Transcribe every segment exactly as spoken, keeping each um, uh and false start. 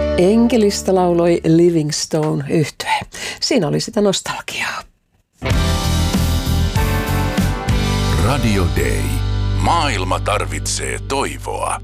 Enkelistä lauloi Livingstone -yhtye. Siinä oli sitä nostalgiaa. Radio Day. Maailma tarvitsee toivoa.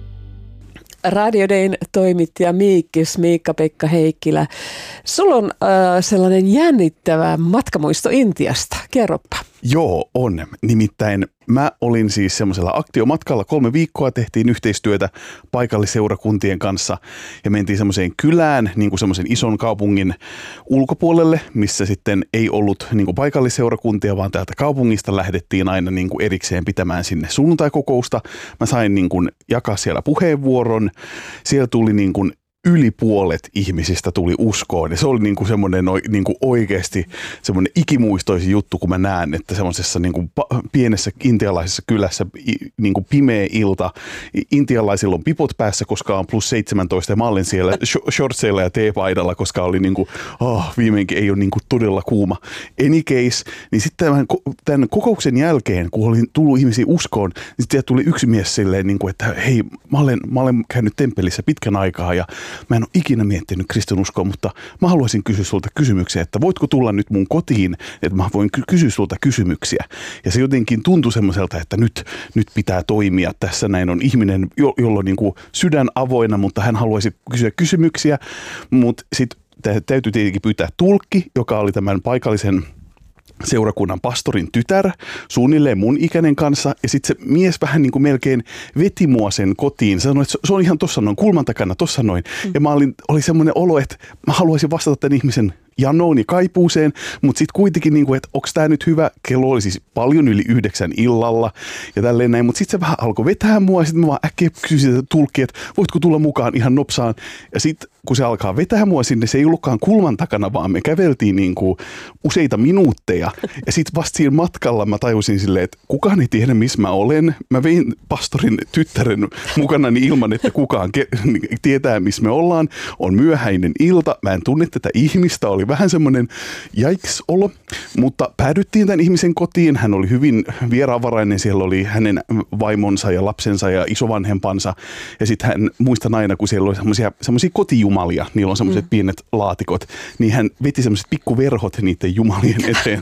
Radio Dayn toimittaja Miikkis, Miikka-Pekka Heikkilä. Sulla on äh, sellainen jännittävä matkamuisto Intiasta. Kerropa. Joo, on. Nimittäin mä olin siis semmoisella aktiomatkalla. Kolme viikkoa tehtiin yhteistyötä paikallisseurakuntien kanssa ja mentiin semmoiseen kylään, niin kuin semmoisen ison kaupungin ulkopuolelle, missä sitten ei ollut niin kuin paikallisseurakuntia, vaan täältä kaupungista lähdettiin aina niin kuin erikseen pitämään sinne sunnuntaikokousta. Mä sain niin kuin jakaa siellä puheenvuoron. Siellä tuli niin kuin yli puolet ihmisistä tuli uskoon ja se oli niinku semmoinen niinku oikeasti semmoinen ikimuistoisin juttu, kun mä näen, että semmoisessa niinku pienessä intialaisessa kylässä niinku pimeä ilta, intialaisilla on pipot päässä, koska on plus seitsemäntoista ja mä olen siellä shortseilla ja teepaidalla, koska oli niinku, oh, viimeinkin ei ole niinku todella kuuma. Any case, niin sitten tämän, tämän kokouksen jälkeen, kun oli tullut ihmisiä uskoon, niin sitten tuli yksi mies silleen, niinku, että hei, mä olen, mä olen käynyt temppelissä pitkän aikaa ja mä en ole ikinä miettinyt kristinuskoa, mutta mä haluaisin kysyä sulta kysymyksiä, että voitko tulla nyt mun kotiin, että mä voin kysyä sulta kysymyksiä. Ja se jotenkin tuntui semmoiselta, että nyt, nyt pitää toimia. Tässä näin on ihminen, jo, jolla on niin kuin sydän avoinna, mutta hän haluaisi kysyä kysymyksiä. Mutta sitten täytyy tietenkin pyytää tulkki, joka oli tämän paikallisen seurakunnan pastorin tytär, suunnilleen mun ikäinen kanssa, ja sitten se mies vähän niin kuin melkein veti mua sen kotiin. Se sanoi, että se on ihan tuossa noin, kulman takana, tuossa noin. Mm. Ja mä olin, oli semmoinen olo, että mä haluaisin vastata tämän ihmisen janoon ja kaipuuseen, mutta sitten kuitenkin, niin kuin, että onko tämä nyt hyvä, kello oli siis paljon yli yhdeksän illalla ja tälleen näin, mutta sitten se vähän alkoi vetää mua ja sitten mä vaan äkkiä kysyin sitä tulkkia, että voitko tulla mukaan ihan nopsaan. Ja sitten kun se alkaa vetää mua sinne, se ei ollutkaan kulman takana, vaan me käveltiin niin kuin useita minuutteja. Ja sitten vasta siinä matkalla mä tajusin silleen, että kukaan ei tiedä, missä mä olen. Mä vein pastorin tyttären mukanani ilman, että kukaan ke- tietää, missä me ollaan. On myöhäinen ilta, mä en tunne tätä ihmistä, oli vähän semmoinen jaiks-olo, mutta päädyttiin tämän ihmisen kotiin. Hän oli hyvin vieraanvarainen, siellä oli hänen vaimonsa ja lapsensa ja isovanhempansa. Ja sitten hän, muistan aina, kun siellä oli semmoisia, semmoisia kotijumalia, niillä on semmoiset mm. pienet laatikot, niin hän veti semmoiset pikkuverhot niiden jumalien eteen,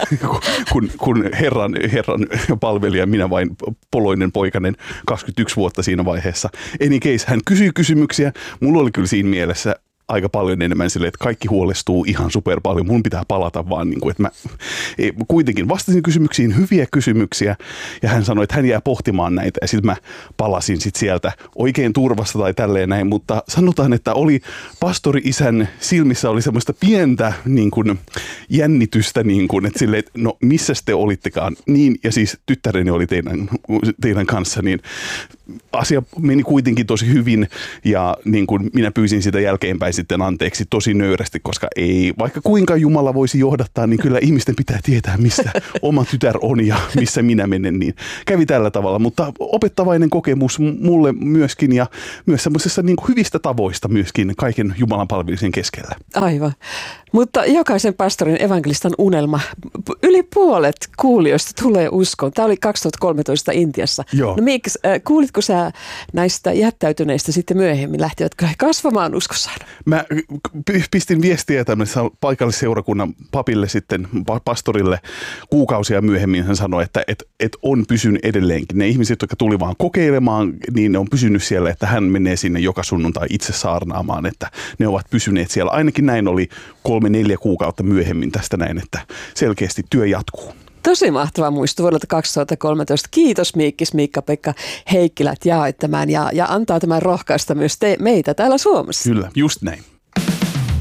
kun, kun herran, herran palvelija, minä vain poloinen poikainen, kaksikymmentäyksi vuotta siinä vaiheessa. Any case, hän kysyi kysymyksiä, mulla oli kyllä siinä mielessä aika paljon enemmän silleen, että kaikki huolestuu ihan super paljon. Mun pitää palata vaan, niin kuin, että mä kuitenkin vastasin kysymyksiin, hyviä kysymyksiä, ja hän sanoi, että hän jää pohtimaan näitä, ja sitten mä palasin sit sieltä oikein turvasta tai tälleen näin, mutta sanotaan, että oli pastori-isän silmissä oli semmoista pientä niin kuin, jännitystä, niin kuin, että silleen, että no missä te olittekaan, niin, ja siis tyttäreni oli teidän, teidän kanssa, niin asia meni kuitenkin tosi hyvin, ja niin kuin minä pyysin sitä jälkeenpäin sitten anteeksi tosi nöyrästi, koska ei, vaikka kuinka Jumala voisi johdattaa, niin kyllä ihmisten pitää tietää, missä oma tytär on ja missä minä menen, niin kävi tällä tavalla, mutta opettavainen kokemus mulle myöskin ja myös semmoisessa niin kuin hyvistä tavoista myöskin kaiken Jumalan palvelemisen keskellä. Aivan, mutta jokaisen pastorin evankelistan unelma, yli puolet kuulijoista tulee uskoon. Tämä oli kaksituhattakolmetoista Intiassa. Joo. No Miiks, kuulitko sä näistä jättäytyneistä sitten myöhemmin, lähtivätkö he kasvamaan uskossaan? Mä pistin viestiä tämmöisessä paikallisseurakunnan papille sitten, pastorille kuukausia myöhemmin. Hän sanoi, että et, et on pysynyt edelleenkin. Ne ihmiset, jotka tuli vaan kokeilemaan, niin ne on pysynyt siellä, että hän menee sinne joka sunnuntai itse saarnaamaan, että ne ovat pysyneet siellä. Ainakin näin oli kolme, neljä kuukautta myöhemmin tästä näin, että selkeästi työ jatkuu. Tosi mahtava muisto vuodelta kaksituhattakolmetoista. Kiitos Miikkis, Miikka-Pekka Heikkilä, että jaoit tämän ja, ja antaa tämän rohkaista myös te, meitä täällä Suomessa. Kyllä, just näin.